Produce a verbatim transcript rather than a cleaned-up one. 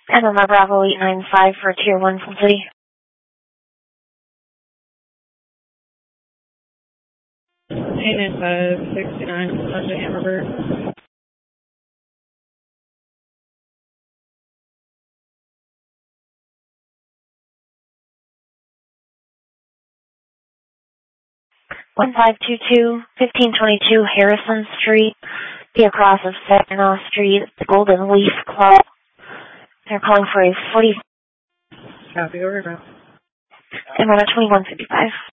And then my Bravo eight nine five for Tier one Sun City. eight nine five, sixty-nine, Sergeant Hammerbert. one five two two, fifteen twenty-two Harrison Street, be across of Saginaw Street, the Golden Leaf Club. They're calling for a forty. Copy, over, bro. And we're at twenty-one fifty-five.